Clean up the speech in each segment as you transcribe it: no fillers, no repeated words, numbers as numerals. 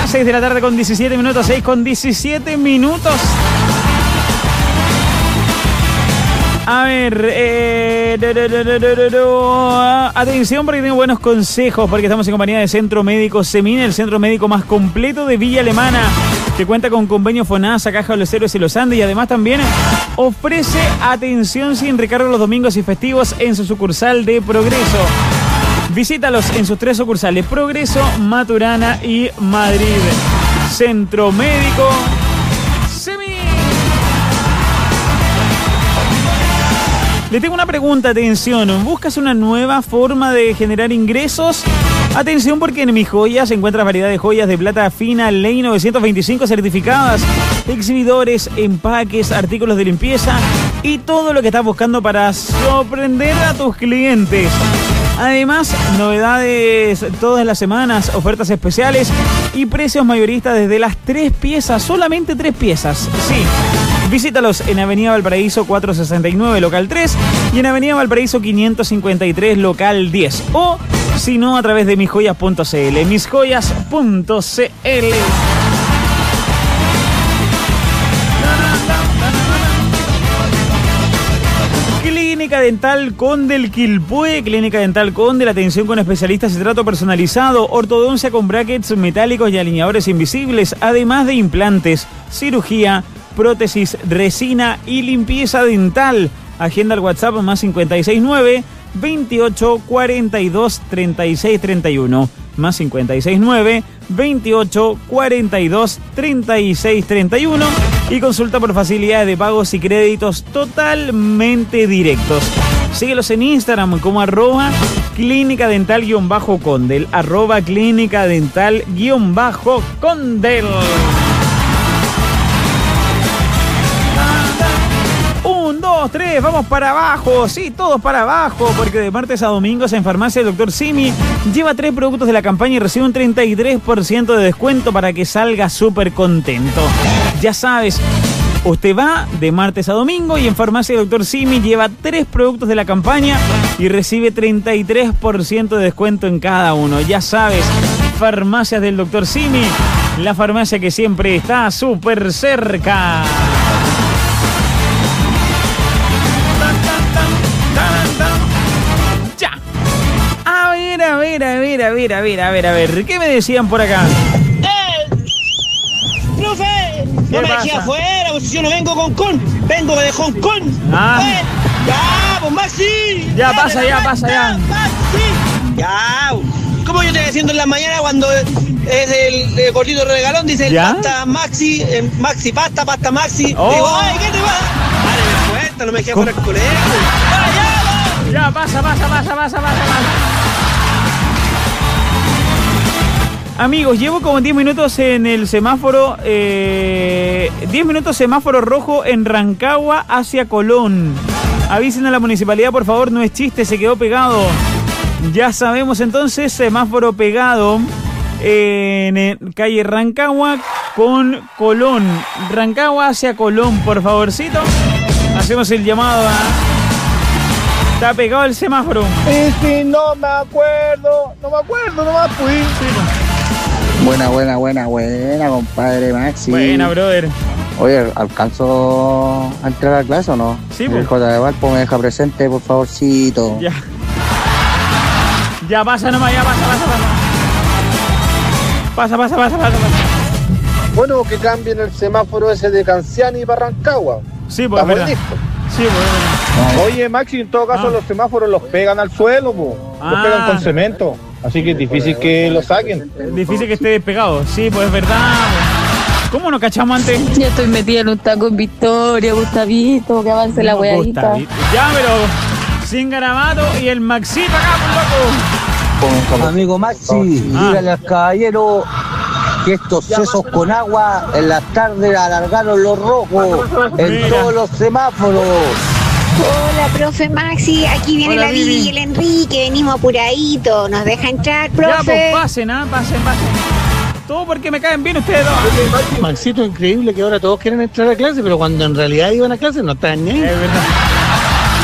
6 de la tarde con 17 minutos, 6 con 17 minutos. A ver, atención porque tengo buenos consejos, porque estamos en compañía de Centro Médico Semina, el centro médico más completo de Villa Alemana, que cuenta con convenio FONASA, Caja de los Héroes y los Andes, y además también ofrece atención sin recargo los domingos y festivos en su sucursal de Progreso. Visítalos en sus 3 sucursales, Progreso, Maturana y Madrid. Centro Médico Semina. Le tengo una pregunta, atención. ¿Buscas una nueva forma de generar ingresos? Atención porque en Mi Joyas encuentras variedad de joyas de plata fina Ley 925 certificadas, exhibidores, empaques, artículos de limpieza y todo lo que estás buscando para sorprender a tus clientes. Además, novedades todas las semanas, ofertas especiales y precios mayoristas desde las 3 piezas, solamente 3 piezas, sí. Visítalos en Avenida Valparaíso 469, local 3, y en Avenida Valparaíso 553, local 10. O, si no, a través de misjoyas.cl, misjoyas.cl. Clínica Dental Conde el Quilpué, Clínica Dental Conde, la atención con especialistas y trato personalizado, ortodoncia con brackets metálicos y alineadores invisibles, además de implantes, cirugía, prótesis, resina y limpieza dental. Agenda al WhatsApp más 569 28 42 36 31. Más 569 28 42 36 31. Y consulta por facilidades de pagos y créditos totalmente directos. Síguelos en Instagram como @clínica dental_condel, @clínica dental_condel. 1, 2, 3, vamos para abajo, sí, todos para abajo, porque de martes a domingos en Farmacia del Dr. Simi lleva 3 productos de la campaña y recibe un 33% de descuento para que salga súper contento. Ya sabes, usted va de martes a domingo y en Farmacia del Dr. Simi lleva 3 productos de la campaña y recibe 33% de descuento en cada uno. Ya sabes, Farmacias del Dr. Simi, la farmacia que siempre está súper cerca. Ya. A ver, ¿qué me decían por acá? ¡Profe! No me dejé afuera, pues yo no vengo vengo de Hong Kong. ¡Ya, pues Maxi! Ya pasa. ¡Maxi! ¡Ya! ¿Cómo yo estoy haciendo en la mañana cuando es el gordito regalón? Dice pasta Maxi, Maxi pasta Maxi. Oh. Digo, ay, ¿qué te va? Dale, me cuenta, no me dejé afuera el colegio. Ya, pasa. Amigos, llevo como 10 minutos en el semáforo, 10 minutos semáforo rojo en Rancagua hacia Colón. Avisen a la municipalidad, por favor, no es chiste, se quedó pegado. Ya sabemos entonces, semáforo pegado en calle Rancagua con Colón. Rancagua hacia Colón, por favorcito. Hacemos el llamado a... Está pegado el semáforo. No me acuerdo, nomás fui. Buena, compadre Maxi. Buena, brother. Oye, ¿alcanzo a entrar a clase o no? Sí, el J de Valpo me deja presente, por favorcito. Ya pasa nomás, Pasa. Bueno, que cambien el semáforo ese de Canciani para Rancagua. Sí, pues es verdad. Sí, pues. Oye, Maxi, en todo caso los semáforos los pegan al suelo, los pegan con cemento. Así que es difícil que lo saquen. Difícil que esté despegado. Sí, pues es verdad. ¿Cómo no cachamos antes? Ya estoy metida en un taco en Victoria, Gustavito, que avance la weadita. Ya, pero sin garabato y el Maxito acá, por loco. Amigo Maxi, dígale al caballero que estos sesos con agua en las tardes alargaron los rojos en todos los semáforos. Hola, profe Maxi, aquí viene la Vivi y el Enrique, venimos apuradito, ¿nos deja entrar, profe? Ya, pues pasen. Todo porque me caen bien ustedes dos. Maxito, increíble que ahora todos quieren entrar a clase, pero cuando en realidad iban a clase no estaban ni ahí. Es verdad.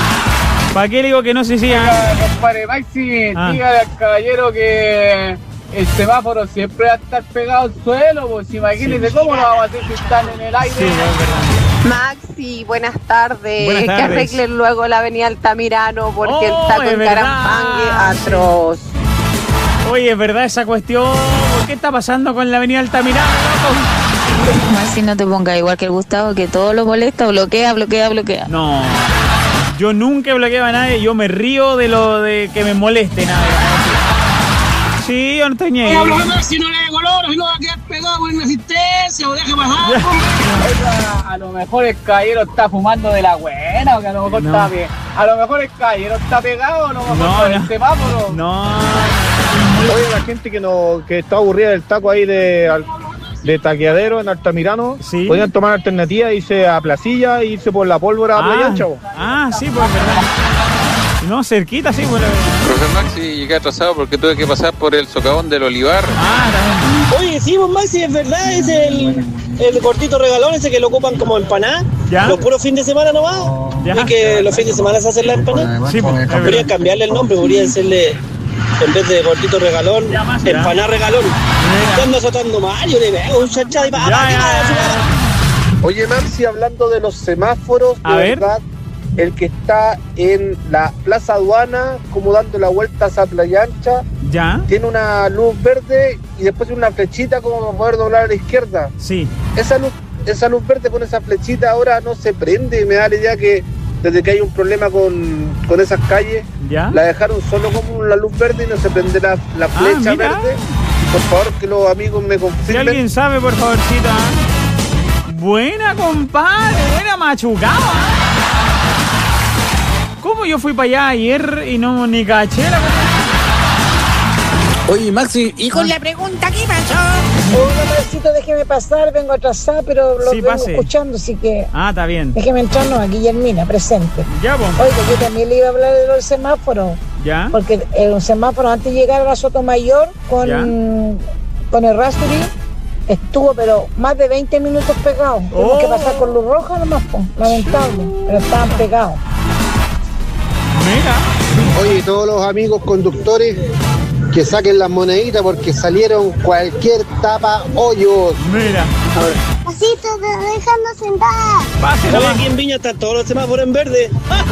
¿Para qué le digo que no se siga? Compadre Maxi, dígale al caballero que el semáforo siempre va a estar pegado al suelo, pues imagínense cómo lo vamos a hacer si están en el aire. Sí, es verdad. Maxi, buenas tardes. Buenas tardes. Que arreglen luego la avenida Altamirano porque el taco es en verdad. Carampangue atroz. Oye, es verdad esa cuestión. ¿Qué está pasando con la avenida Altamirano, loco? Maxi, no te pongas igual que el Gustavo, que todo lo molesta, bloquea. No, yo nunca bloqueo a nadie, yo me río de lo de que me moleste nadie. Sí, yo no estoy ni ahí. Si no le de color, si no va a quedar pegado con inasistencia, o deja pasar. Oiga, a lo mejor el caballero está fumando de la buena, o que a lo mejor No. está bien. A lo mejor el caballero está pegado, a lo mejor No, por no. el semáforo. No, Oye, la gente que está aburrida del taco ahí de taqueadero en Altamirano, Sí. podrían tomar alternativa, irse a Placilla e irse por la pólvora a Playa Ancha, po. sí, pues verdad. No, cerquita, sí, pues. Profe Maxi, llegué atrasado porque tuve que pasar por el socavón del Olivar. También. Oye, sí, pues Maxi, es verdad, es el cortito regalón ese que lo ocupan como empanada. ¿Ya? Los puros fines de semana nomás. Ya. Y que los fines de semana se hacen las empanadas. Sí, pues, es Podrían verdad. cambiarle el nombre, podrían hacerle, en vez de cortito regalón, empaná regalón. Mira. Yo ando azotando mal, yo le veo un chanchado y va Ya. Oye, Maxi, hablando de los semáforos, A de ver. verdad, el que está en la Plaza Aduana, como dando la vuelta hacia Playa Ancha, ¿Ya? tiene una luz verde y después una flechita como para poder doblar a la izquierda. Sí. Esa luz verde con esa flechita ahora no se prende. Me da la idea que desde que hay un problema con esas calles, ¿Ya? la dejaron solo como la luz verde y no se prende la flecha mira. verde. Por favor, que los amigos me Si confirmen. alguien sabe, por favorcito. Buena, compadre. Buena machucada. ¿Cómo yo fui para allá ayer y no ni caché la cosa? Oye, Maxi, Y con la pregunta, ¿qué pasó? Hola, Marcito, déjeme pasar, vengo atrasada, pero lo Sí, vengo pase. escuchando, así que Ah, está bien. déjeme entrarnos a Guillermina, presente. Ya, pues. Oiga, yo también le iba a hablar de los semáforos, ¿Ya? porque un semáforo antes de llegar a la Sotomayor con el Rasturi estuvo, pero más de 20 minutos pegado. Tuvimos que pasar con luz roja nomás, pues, lamentable, pero estaban pegados. Mira. Oye, todos los amigos conductores que saquen las moneditas porque salieron cualquier tapa hoyos. Mira. Pasito, dejando sentar. Oye, aquí en Viña están todos los semáforos en verde.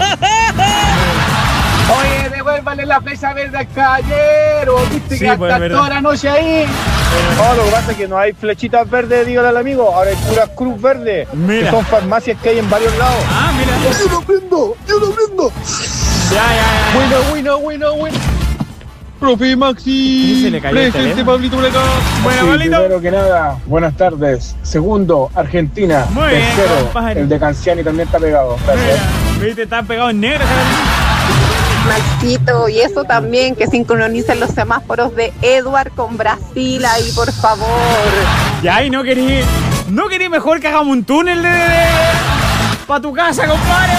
Oye, devuélvale la flecha verde al caballero. Viste Sí, que pues, hasta verdad. toda la noche ahí. No, lo que pasa es que no hay flechitas verdes, dígale al amigo, ahora hay puras cruz verdes, Mira. que son farmacias que hay en varios lados. Ah, mira. ¡Yo lo prendo! ¡Yo lo prendo! Ya. Bueno. Profe Maxi, Se le cayó el presente teléfono. Pablito por acá. Bueno, Sí, Pablito. primero que nada, buenas tardes. Segundo, Argentina. Muy bien, Tercero, compadre. el de Canciani también está pegado. Gracias. Mira, viste, están pegados en negro. Maxito, y eso también, que sincronicen los semáforos de Edward con Brasil ahí, por favor. Ya, y no querí mejor que hagamos un túnel para tu casa, compadre.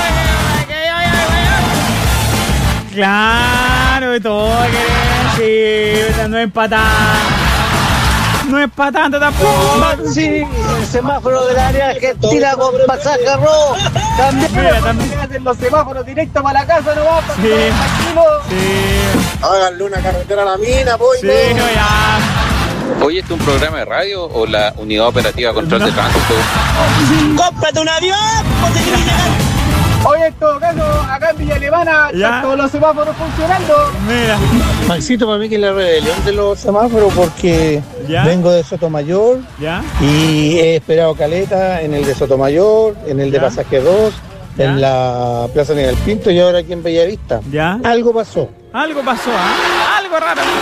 Claro, de todo querés. Sí, no es para tanto. No es para tanto tampoco. Maxi, el semáforo del área argentina con pasaje rojo. Mira, también. Hacen los semáforos directos para la casa, no va para Sí. tranquilo. Sí. Háganle una carretera a la mina, pues. Sí, no, ya. Oye, ¿este es un programa de radio o la Unidad Operativa Control de Tránsito? ¡Cómprate un avión! ¡Ponte que llegar! Oye, en todo caso, acá en Villa Alemana Ya. están todos los semáforos funcionando. Mira. Maxito, para mí que es la rebelión de los semáforos porque ¿Ya? vengo de Sotomayor ¿Ya? y he esperado caleta en el de Sotomayor, en el de ¿Ya? Pasaje 2, ¿Ya? en la Plaza Miguel Pinto y ahora aquí en Bellavista. ¿Ya? Algo pasó. Algo pasó, ¿ah? Algo raro.